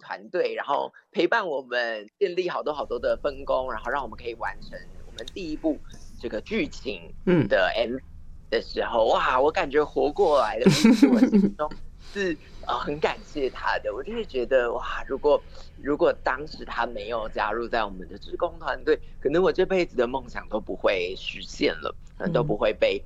团队，然后陪伴我们建立好多好多的分工，然后让我们可以完成我们第一部这个剧情的 MV 的时候，哇，我感觉活过来了，其实我心中是很感谢他的。我就会觉得哇，如果当时他没有加入在我们的志工团队，可能我这辈子的梦想都不会实现了，可能都不会被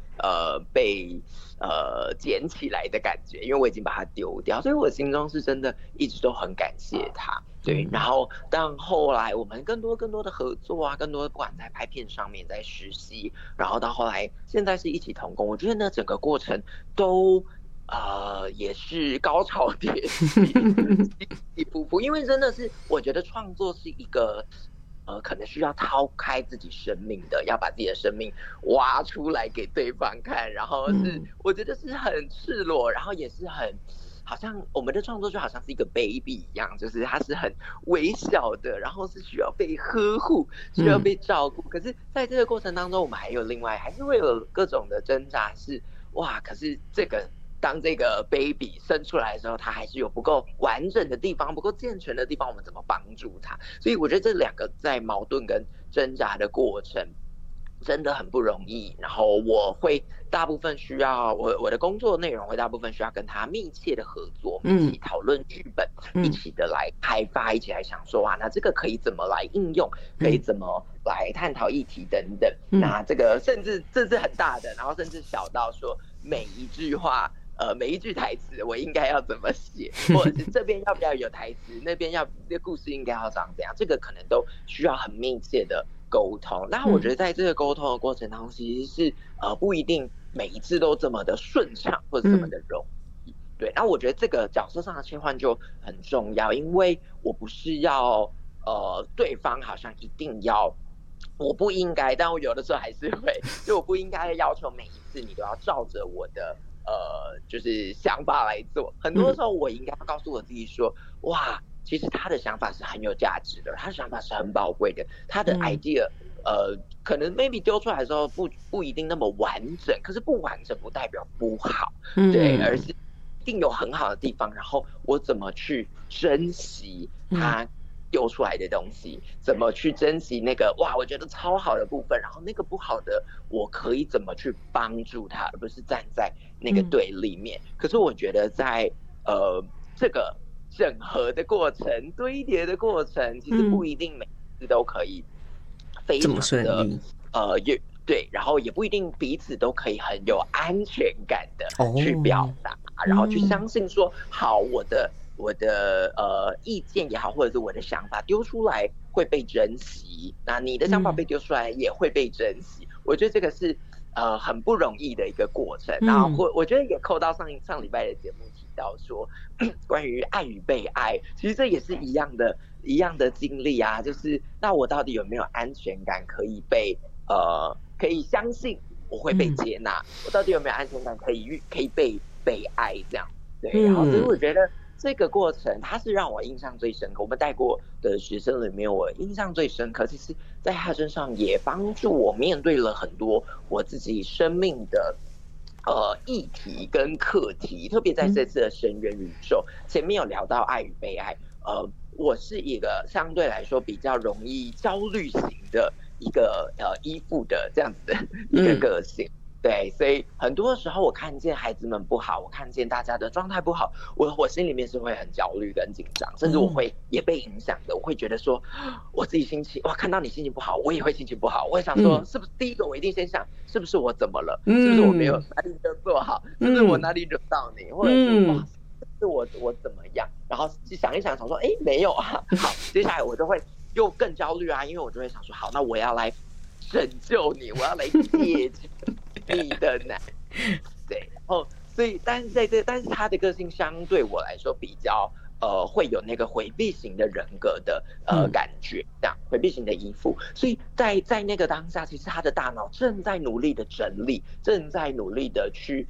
捡起来的感觉，因为我已经把它丢掉，所以我心中是真的一直都很感谢他。对，然后当后来我们更多的合作啊，更多不管在拍片上面，在实习，然后到后来现在是一起同工，我觉得那整个过程都也是高潮迭起，起起伏伏，因为真的是我觉得创作是一个可能需要掏开自己生命的，要把自己的生命挖出来给对方看，然后是我觉得是很赤裸，然后也是很好像我们的创作就好像是一个 baby 一样，就是它是很微小的，然后是需要被呵护，需要被照顾。可是在这个过程当中，我们还是会有各种的挣扎，是哇，可是当这个 baby 生出来的时候，它还是有不够完整的地方，不够健全的地方，我们怎么帮助它？所以我觉得这两个在矛盾跟挣扎的过程真的很不容易。然后我会大部分需要我的工作内容会大部分需要跟他密切的合作，一起讨论剧本，一起的来开发，一起来想说那这个可以怎么来应用，可以怎么来探讨议题等等。那这个甚至这是很大的，然后甚至小到说每一句话。每一句台词我应该要怎么写，或者是这边要不要有台词，那边这故事应该要长怎样，这个可能都需要很密切的沟通。那我觉得在这个沟通的过程当中，其实是不一定每一次都这么的顺畅或者这么的容易。对，那我觉得这个角色上的切换就很重要，因为我不是要对方好像一定要。我不应该，但我有的时候还是会，就我不应该要求每一次你都要照着我的就是想法来做。很多时候我应该要告诉我自己说，哇，其实他的想法是很有价值的，他的想法是很宝贵的，他的 idea可能 maybe 丢出来的时候不一定那么完整，可是不完整不代表不好，对，而是一定有很好的地方，然后我怎么去珍惜他丢出来的东西，怎么去珍惜那个哇我觉得超好的部分，然后那个不好的我可以怎么去帮助他，而不是站在那个对立面。可是我觉得在这个整合的过程堆叠的过程，其实不一定每次都可以非常的对，然后也不一定彼此都可以很有安全感的去表达，然后去相信说好我的意见也好，或者是我的想法丢出来会被珍惜，那你的想法被丢出来也会被珍惜。我觉得这个是很不容易的一个过程。然后我觉得也扣到上礼拜的节目提到说关于爱与被爱，其实这也是一样的经历啊，就是那我到底有没有安全感可以可以相信我会被接纳，我到底有没有安全感可以被爱这样。对，然后所以我觉得这个过程它是让我印象最深刻，我们带过的学生里面我印象最深刻，其实在他身上也帮助我面对了很多我自己生命的议题跟课题，特别在这次的神元宇宙，前面有聊到爱与被爱，我是一个相对来说比较容易焦虑型的一个依附的这样子的一个个性。对，所以很多时候我看见孩子们不好，我看见大家的状态不好，我心里面是会很焦虑跟紧张，甚至我会也被影响的。我会觉得说，我自己心情，哇，看到你心情不好，我也会心情不好。我会想说，是不是第一个我一定先想，是不是我怎么了？是不是我没有哪里没有做好？是不是我哪里惹到你？或者是哇，是我怎么样？然后想一想，想说，没有啊。好，接下来我就会又更焦虑啊，因为我就会想说，好，那我要来拯救你，我要来解决你的难。对，然后所以，但是他的个性相对我来说比较会有那个回避型的人格的感觉，这样回避型的依附。所以在那个当下，其实他的大脑正在努力的整理，正在努力的去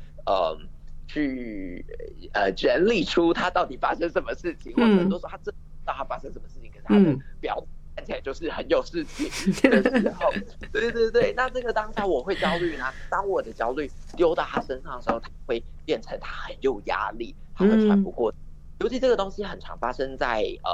整理出他到底发生什么事情，或者很多时候他真的不知道他发生什么事情，可是他的表看起来就是很有事情的时候。对，那这个当下我会焦虑呢，当我的焦虑丢到他身上的时候，他会变成他很有压力，他会喘不过。尤其这个东西很常发生在